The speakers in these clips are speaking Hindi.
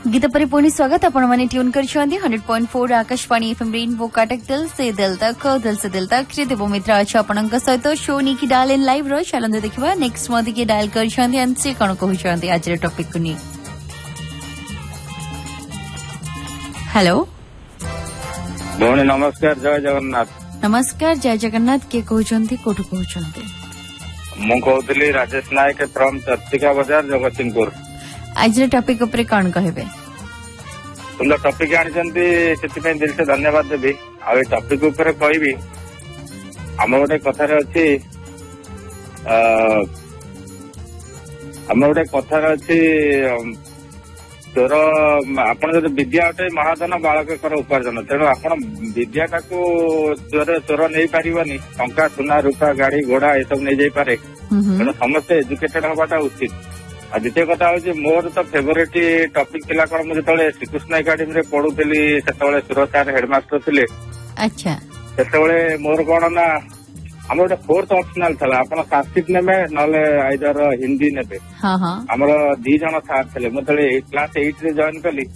गीत पर पुणी स्वागत आपण माने tune करछंदी 100.4 Akashvani FM rainbow Cuttack दिल से दिल तक रे देव मित्र अच्छा आपनक सहित शो नी की डायल इन लाइव रो चलंदे देखबा नेक्स्ट मधी के डायल करछंदी अंसी कोन कहउछंदी आज रे टॉपिक कुनी। हेलो भौणी नमस्कार जय जगन्नाथ। नमस्कार जय जगन्नाथ के कहउछंदी कोठु कहउछंदी मु कहउतली राजेश नायक फ्रॉम चर्चिका बाजार जगतसिंहपुर। आज रे टॉपिक ऊपर कोन कहबे सुंदर टॉपिक आनिचंती सेति दिल से धन्यवाद देबी। आ टॉपिक ऊपर कहबी हम गोटे कथार अछि चोर आपण जब विद्या अटे महाधन बालकर उपार्जन तेणु आपण विद्याटा को चोर नहीं पारिबनी टंका सुना रूपा गाड़ी घोड़ा ये सब नहीं जाई पारे तेणु समस्ते एजुकेटेड हवाटा उचित। आ द्वितीय कथा हूँ मोर तो फेवरेट टॉपिक थिला कौन मुझे श्रीकृष्ण एकाडेमी पढ़ुली से सुरत सार हेडमास्टर थे। अच्छा से मोर कौन ना आम गोटे फोर्थ ऑप्शनल था आप संस्कृत ने ना आइदर हिंदी ने आमर दी जन सार थे मुझे क्लास 8 रे जॉइन कली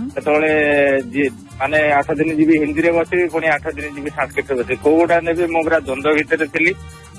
से माने 8 दिन जी हिंदी रे बस पुणी 8 दिन जी संस्कृत बस कौटा ने मो पूरा द्वंद्व भितर थी।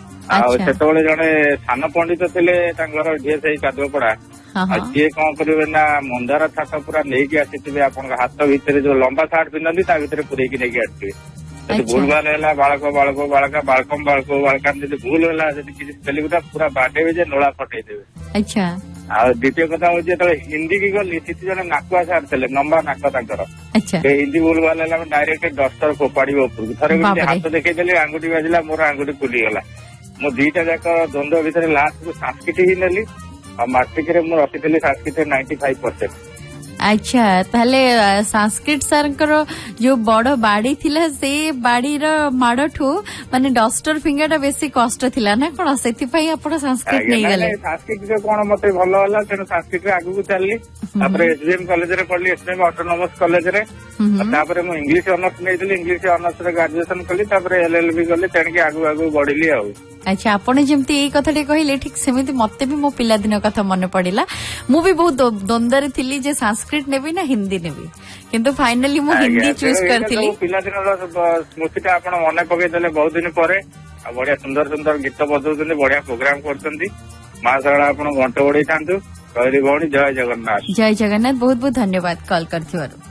से जड़े सान पंडित थे ढीए से कादुपड़ा सी कौन करेंगे ना मंदार छात पूरा नहीं आसी हाथ भितर जो लंबा सार्ट पिंधती भितर पूरेकी नहीं आसवे भूल भाल है बालक बालक बालका बालकम बालक बालका भूल है स्पेलिंग पूरा बाटे जे नोला फटे देवे। अच्छा आ द्वितीय कथा हूँ जो हिंदी की गली सी जन नाकुआ सार थे लंबा नाक तर हिंदी भूल भाल है डायरेक्ट डस्टर फोपाड़ी उपरକୁ ଥରେ हाथ देखी आंगुठी बाजिला मोर आंगुठी खुलीगला मो दीटा जाक द्वंद्व भितर लास्ट को संस्कृत ही नेली और माट्रिक रे मु रखिथली संस्कृत 95%। अच्छा ताले संस्कृत सर जो बड़ बाड़ी थिला से बाड़ी माड़ ठू माने डस्टर फिंगर बेसी कष्ट थिला ना कोन सेति पई आपण संस्कृत नहीं गले। संस्कृत जो कोन मते भलो होला तेन संस्कृत रे आगु चलली तापर एसबीएम कॉलेज रे पढली एसबीएम ऑटोनोमस कॉलेज रे तापर मु इंग्लिश ऑनर्स नेइतली इंग्लिश ऑनर्स रे ग्रेजुएशन कली तापर एलएलबी गले तेन के आगु आगु बढ़िली आ। अच्छा आपण जेमती एई कथाटे कहिले ठीक सेमिति मते भी मो पिला दिन कथा मन पड़िला मु भी बहुत द्वंद्व थिली जे संस्कृत नेबी ना हिंदी नेबी किंतु फाइनली मु हिंदी चूज करथिली। पिला दिन स्मृतिटा आपण मने पके देले बहुत दिन परे बढ़िया सुंदर सुंदर गीत बजाउछन्ती बढ़िया प्रोग्राम करछन्ती मां सारा आपण घंटा ओडै थांतु कहली भौणी जय जगन्नाथ। जय जगन्नाथ बहुत बहुत धन्यवाद कॉल करथिवारु।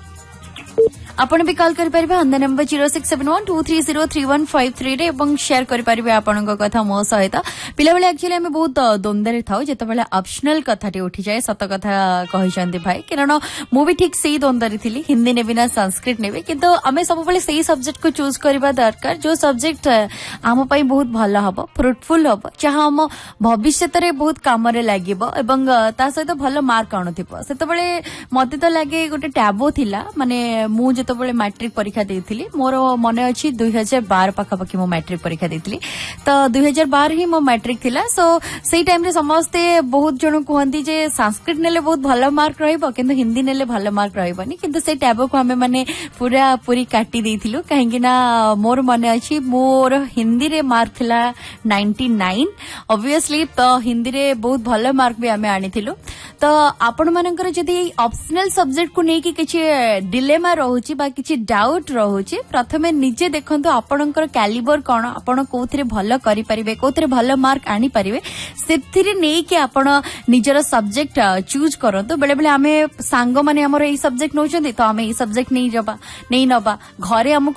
आपण भी कॉल करि परिबे ऑन द नंबर 067123033153 रे एवं शेयर करि परिबे आपनक कथा मो सहित पिला बेले एक्चुअली हम बहुत द्वंद्व थाउ जेते बेले ऑप्शनल कथाटी उठी जाए सत कथा कहिसंती भाई कारण मु भी ठीक सेही द्वंद्व थिली हिंदी ने बिना संस्कृत नेबे किंतु हमें सब बेले सेही सब्जेक्ट को चूज करबा दरकार जो सब्जेक्ट आम पई बहुत भलो हबो फ्रूटफुल हबो जहां हम भविष्य रे बहुत काम रे लागिबो एवं ता सहित भलो मार्क आनुथिबो सेते बेले मते तो लागे गोटे टैबो थिला माने मु जेतबेले मैट्रिक परीक्षा देइथिली मोर मने अछि 2012 पाखापाखि मो मैट्रिक परीक्षा देइथिली तो 2012 ही मो मैट्रिक थिला सो सेही टाइम रे समस्ते बहुत जण कहंती जे संस्कृत नेले बहुत भलो मार्क रहइबो किंतु हिंदी नेले भलो मार्क रहइबोनी किंतु से टैब को हमें माने पूरा पूरी काटी देइथिलु काहेकि ना मोर मने अछि मोर हिंदी रे मार्क थिला 99 ऑब्वियसली तो हिंदी रे बहुत भलो मार्क भी हमें आनिथिलु। तो आपण मानकर जदी ऑप्शनल सब्जेक्ट को नेकी किछि डिलेमा रहउची बा किछि डाउट रहउची प्रथमे निजे देखंतु आपणकर कैलिबर कोन आपण कोथरे भलो करि परिबे कोथरे भलो मार्क आनी परिबे सेथिरे नै कि आपण निजर सब्जेक्ट चूज करंतु बेले बेले हमें सांग माने हमर एई सब्जेक्ट नोचंदी तो हमें एई सब्जेक्ट नै नबा घरे हम